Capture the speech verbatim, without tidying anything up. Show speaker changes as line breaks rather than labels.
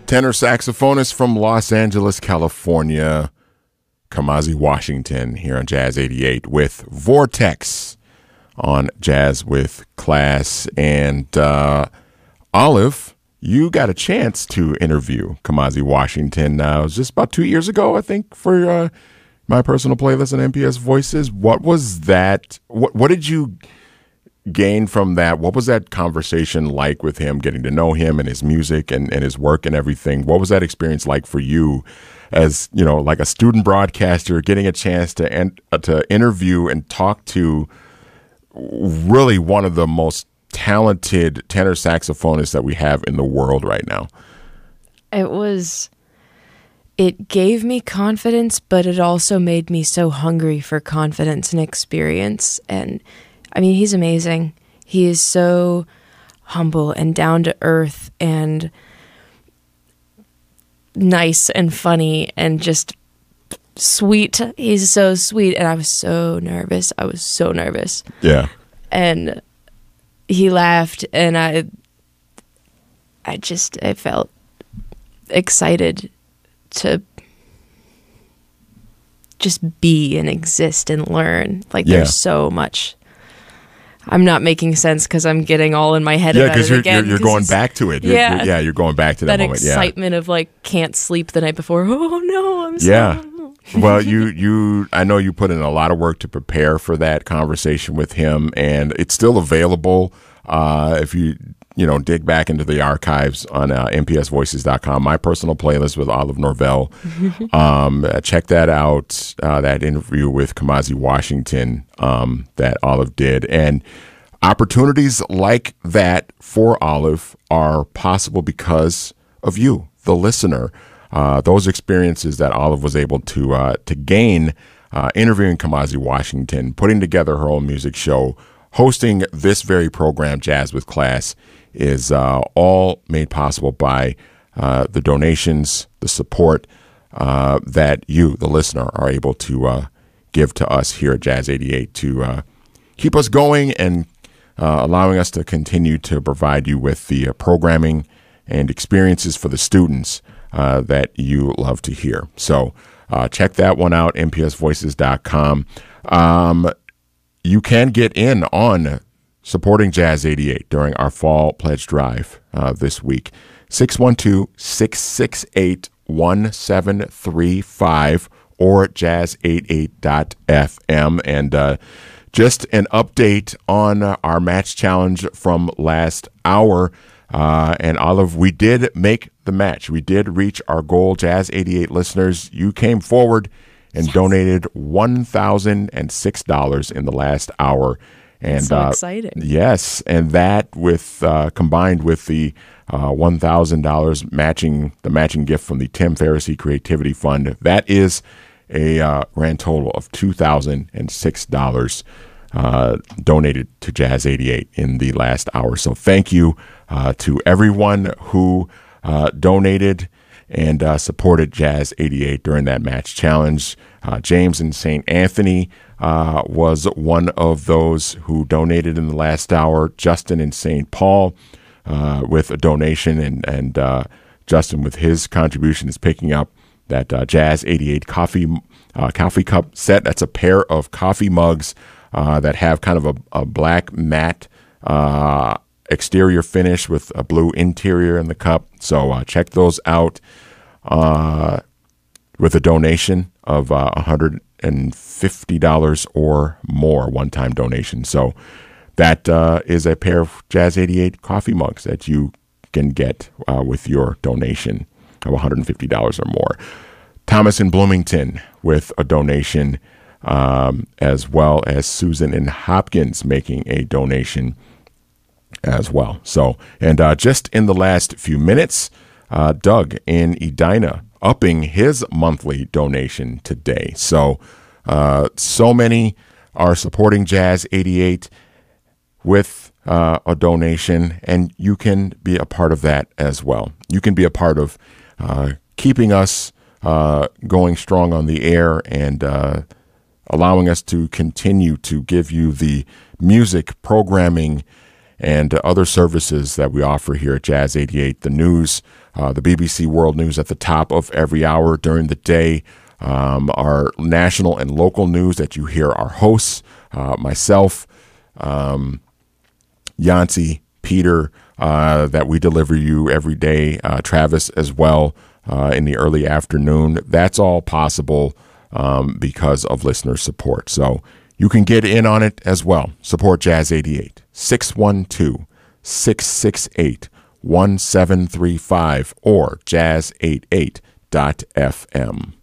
Tenor saxophonist from Los Angeles, California, Kamasi Washington, here on Jazz eighty-eight with Vortex on Jazz with Class. And uh, Olive, you got a chance to interview Kamasi Washington. Uh, it was just about two years ago, I think, for uh, my personal playlist on M P S Voices. What was that? What, what did you gain from that? What was that conversation like with him, getting to know him and his music and, and his work and everything? What was that experience like for you as, you know, like a student broadcaster, getting a chance to en- uh, to interview and talk to really one of the most talented tenor saxophonists that we have in the world right now?
It was, it gave me confidence, but it also made me so hungry for confidence and experience. And I mean, he's amazing. He is so humble and down to earth and nice and funny and just sweet. He's so sweet. And I was so nervous. I was so nervous.
Yeah.
And he laughed, and I, I just, I felt excited to just be and exist and learn. Like,
Yeah.
there's so much. I'm not making sense because I'm getting all in my head
Yeah,
about it
because you're,
again.
you're, you're
'cause
going
it's-
back to it. You're,
yeah.
you're, yeah, you're going back to that,
that
moment. Yeah.
excitement of like can't sleep the night before. Oh no, I'm so
Yeah. Well, you, you, I know you put in a lot of work to prepare for that conversation with him, and it's still available. Uh, if you, you know, dig back into the archives on uh, M P S voices dot com, my personal playlist with Olive Norvell. um, uh, check that out. Uh, that interview with Kamasi Washington um, that Olive did, and opportunities like that for Olive are possible because of you, the listener. Uh, those experiences that Olive was able to uh, to gain uh, interviewing Kamasi Washington, putting together her own music show, hosting this very program, Jazz with Class, is uh, all made possible by uh, the donations, the support uh, that you, the listener, are able to uh, give to us here at Jazz eighty-eight to uh, keep us going and uh, allowing us to continue to provide you with the uh, programming and experiences for the students Uh, that you love to hear. So uh, check that one out, M P S voices dot com. Um, you can get in on supporting Jazz eighty-eight during our fall pledge drive uh, this week. six one two, six six eight, one seven three five or jazz eighty-eight dot f m. And uh, just an update on our match challenge from last hour. Uh, and Olive, we did make the match. We did reach our goal. Jazz eighty-eight listeners, you came forward and yes. donated one thousand six dollars in the last hour. And
so
uh,
exciting.
Yes. And that with uh, combined with the uh, one thousand dollars matching, the matching gift from the Tim Ferriss Creativity Fund, that is a uh, grand total of two thousand six dollars uh, donated to Jazz eighty-eight in the last hour. So thank you uh, to everyone who uh, donated and uh, supported Jazz eighty-eight during that match challenge. Uh, James in Saint Anthony uh, was one of those who donated in the last hour. Justin in Saint Paul uh, with a donation, and, and uh, Justin with his contribution is picking up that uh, Jazz eighty-eight coffee uh, coffee cup set. That's a pair of coffee mugs uh, that have kind of a, a black matte uh, exterior finish with a blue interior in the cup. So uh, check those out uh, with a donation of uh, one hundred fifty dollars or more, one-time donation. So that uh, is a pair of Jazz eighty-eight coffee mugs that you can get uh, with your donation of one hundred fifty dollars or more. Thomas in Bloomington with a donation, um, as well as Susan in Hopkins making a donation as well. So, and uh, just in the last few minutes, uh, Doug in Edina upping his monthly donation today. So, uh, so many are supporting Jazz eighty-eight with uh, a donation, and you can be a part of that as well. You can be a part of uh, keeping us uh, going strong on the air and uh, allowing us to continue to give you the music, programming, and other services that we offer here at Jazz eighty-eight. The news, uh, the B B C World News at the top of every hour during the day. Um, our national and local news that you hear our hosts, uh, myself, um, Yancey, Peter, uh, that we deliver you every day, uh, Travis as well uh, in the early afternoon. That's all possible um, because of listener support. So you can get in on it as well. Support Jazz eighty-eight, six one two, six six eight, one seven three five or jazz eighty-eight dot f m.